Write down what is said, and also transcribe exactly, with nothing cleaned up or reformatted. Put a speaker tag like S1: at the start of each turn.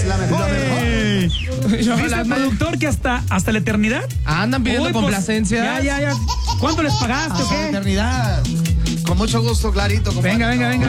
S1: es la mejor.
S2: Hey. ¿Viste el productor que hasta, hasta la eternidad?
S3: Andan pidiendo
S2: Uy, pues,
S3: complacencia.
S2: Ya, ya, ya. ¿Cuánto les pagaste o
S1: Hasta la
S2: qué?
S1: eternidad. Con mucho gusto, Clarito.
S2: Venga, venga, venga.